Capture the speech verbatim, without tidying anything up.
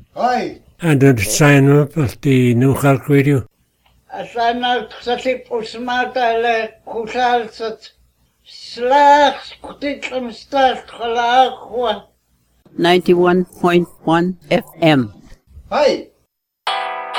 Hi. And then sign up at the New Clark Radio. Asana ksati pusmata le kusalsat slaags kutitlam start gelagwa. ninety-one point one F M. Hi.